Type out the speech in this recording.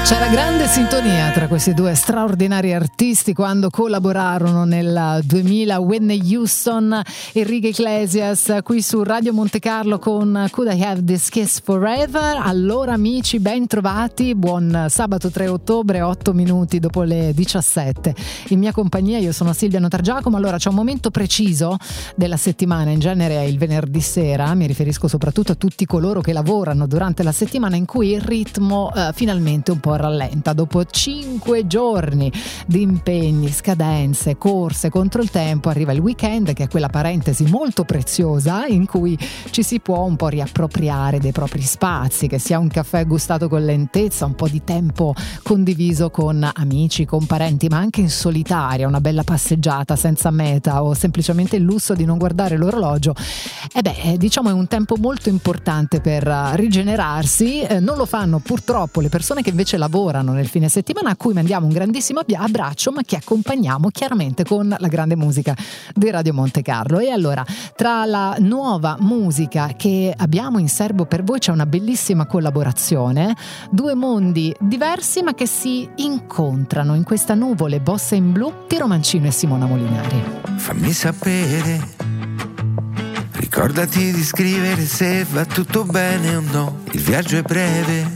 C'era grande sintonia tra questi due straordinari artisti quando collaborarono nel 2000, Whitney Houston e Enrique Iglesias, qui su Radio Monte Carlo con Could I Have This Kiss Forever. Allora amici, ben trovati, buon sabato 3 ottobre, 8 minuti dopo le 17. In mia compagnia io sono Silvia Notargiacomo. Allora c'è un momento preciso della settimana, in genere è il venerdì sera, mi riferisco soprattutto a tutti coloro che lavorano durante la settimana, in cui il ritmo finalmente un po' rallenta. Dopo 5 giorni di impegni, scadenze, corse contro il tempo, arriva il weekend, che è quella parentesi molto preziosa in cui ci si può un po' riappropriare dei propri spazi, che sia un caffè gustato con lentezza, un po' di tempo condiviso con amici, con parenti, ma anche in solitaria, una bella passeggiata senza meta o semplicemente il lusso di non guardare l'orologio. Diciamo è un tempo molto importante per rigenerarsi. Non lo fanno purtroppo le persone che invece lavorano nel fine settimana, a cui mandiamo un grandissimo abbraccio, ma che accompagniamo chiaramente con la grande musica di Radio Monte Carlo. E allora, tra la nuova musica che abbiamo in serbo per voi c'è una bellissima collaborazione, due mondi diversi ma che si incontrano in questa nuvole bossa in blu di Romancino e Simona Molinari. Fammi sapere, ricordati di scrivere se va tutto bene o no, il viaggio è breve.